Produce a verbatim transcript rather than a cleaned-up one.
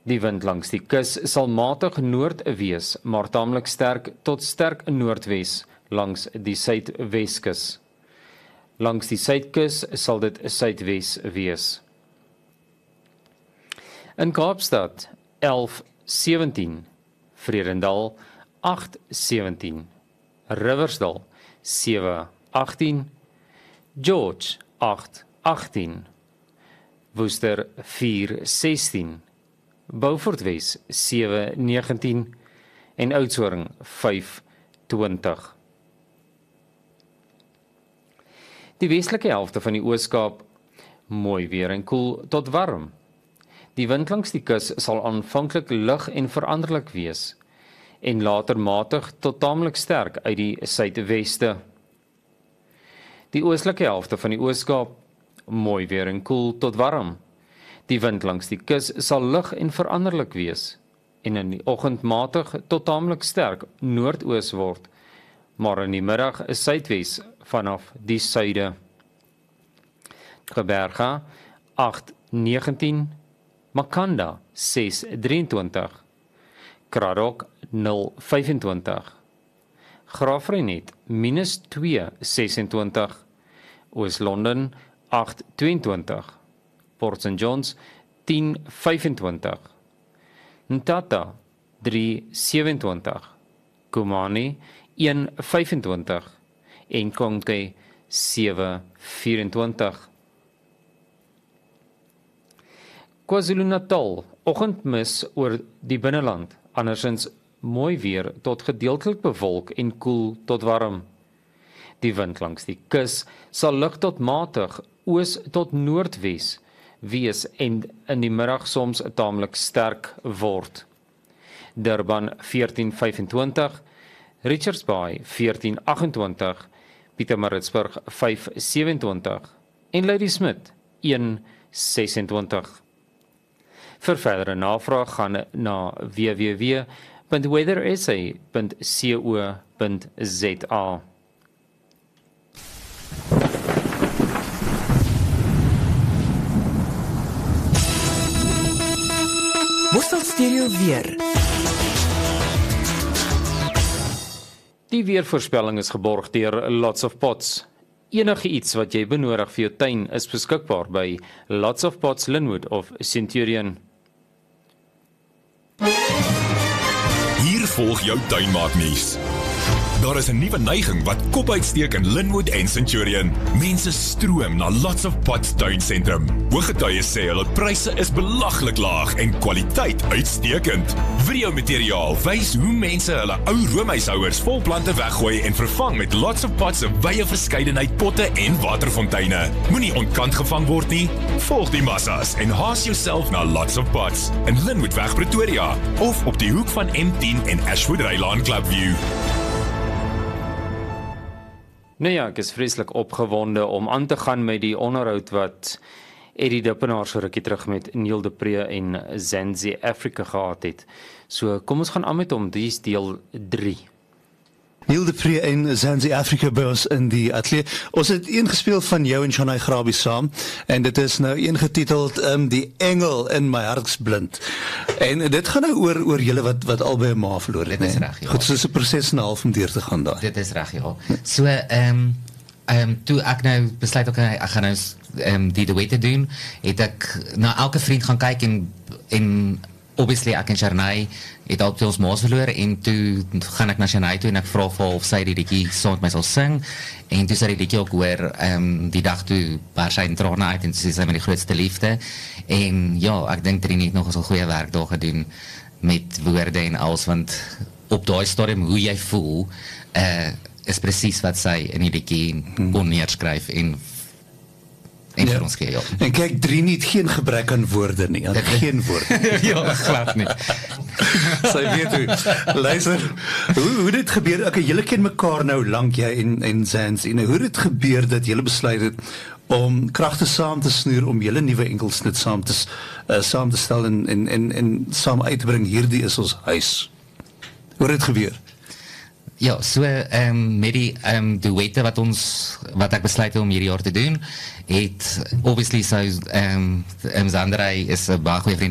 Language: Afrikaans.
Die wind langs die kus sal matig noord wees, maar taamlik sterk tot sterk noordwes langs die suidweskus. Langs die suidkus sal dit suidwes wees. In Kaapstad elf sewentien, Vredendal agt sewentien, Riversdal sewe agtien, George agt agtien, Worcester vier sestien, Beaufort Wes sewe negentien en Oudtshoorn vyf twintig. Die westelike helfte van die Oos-Kaap mooi weer en koel tot warm. Die wind langs die kus sal aanvanklik lig en veranderlik wees en later matig tot taamlik sterk uit die suidweste. Die oostelike helfte van die Oos-Kaap mooi weer en koel tot warm. Die wind langs die kus sal lig en veranderlik wees en in die oggend matig tot taamlik sterk noordoos word, maar in die middag is suidwes vanaf die suide. Gqeberha agt negentien, Makanda ses drieëntwintig, Kraddock nul vyfentwintig, Graafrenet minus twee sesentwintig, Oos-London agt tweeëntwintig, Port Saint Johns tien vyfentwintig, Mthatha drie sewentwintig, Kumani een vyfentwintig en Konke sewe vyfentwintig. KwaZulu-Natal, oggendmis oor die binneland, andersins mooi weer tot gedeeltelik bewolk en koel tot warm. Die wind langs die kus sal lig tot matig oos tot noordwes wees en in die middag soms taamlik sterk word. Durban veertien vyfentwintig, Richards Bay veertien agentwintig, Pietermaritzburg vyf sewentwintig en Ladysmith een sesentwintig. Vir verdere navraag gaan na w w w punt weather s a punt co punt z a. Worstel Stereo weer. Die weervoorspelling is geborg deur Lots of Pots. Enige iets wat jy benodig vir jou tuin is beskikbaar by Lots of Pots, Linwood of Centurion. Hier volg jou tuinmaaknuus. Daar is 'n nuwe neiging wat kop uitsteek in Linwood en Centurion. Mense stroom na Lots of Pots tuinsentrum. Ooggetuies sê hulle pryse is belaglik laag en kwaliteit uitstekend. Videomateriaal wys hoe mense hulle ou roomhuishouers vol plante weggooi en vervang met Lots of Pots se wye verskeidenheid potte en waterfonteine. Moenie ontkant gevang word nie. Volg die massas en haas jouself na Lots of Pots in Linwoodweg Pretoria of op die hoek van M tien en Ashwood Rylaan Clubview. Nou ja, ek is vreeslik opgewonde om aan te gaan met die onderhoud wat Eddie Dippenaar so rukkie terug met Neil de Pre en Zanzi Africa gehad het. So kom ons gaan aan met hom, dis deel drie. Neil de Pre en Zanzi Africa by ons in die atelier. Ons het een gespeel van jou en Shanai Grabie saam en dit is nou een getiteld um, Die Engel in my hartsblind. En dit gaan nou oor oor julle wat wat albei 'n ma verloor het, Dit is nee? reg, ja. Goed, so 'n proses en 'n half om deur te gaan daai. Dit is reg, ja. So, ehm um, um, toe ek nou besluit ook ek gaan nou um, die duette doen, het ek na elke vriend gaan kyk en en obviously ek en Shanai het al twee ons maas verloor en toe gaan ek na Shanai toe en ek vra vir of sy die liedjie saam met my sal sing en toe sy die liedjie ook hoor um, die dag toe bars sy in trane uit en toe sê sy met die grootste liefde en ja, ek dink Trini het nog 'n goeie werk daar gedoen met woorde en alles, want op daai stadium hoe jy voel uh, is presies wat sy in die liedjie kon neerskryf en en Ja. vir ons gee, ja. En kyk, Trini het geen gebrek aan woorde nie, aan geen woorde. Ja, glad nie. Sy weet hoe. Luister, hoe hoe dit gebeur? Okay, julle ken mekaar nou lank, jy en en Zanzi. Nou hoe dit gebeur dat julle besluit het om kragte saam te snoer om julle nuwe enkelsnit saam te uh, saam te stel en en en en saam uit te bring. Hierdie is ons huis. Hoe het dit gebeur? Ja, so um, met die um, duette wat ons wat ek besluit het om hierdie jaar te doen, het obviously so um, um, Zandrey is 'n baie goeie vriend